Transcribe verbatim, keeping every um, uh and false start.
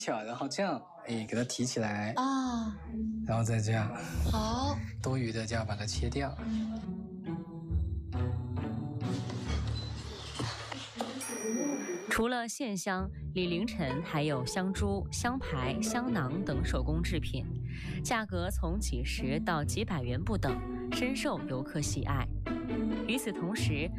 巧，然后这样，哎，给它提起来啊， 然后再这样， 好， 多余的就要把它切掉。 除了线香，李凌晨还有香珠、香牌、香囊等手工制品，价格从几十到几百元不等，深受游客喜爱。与此同时，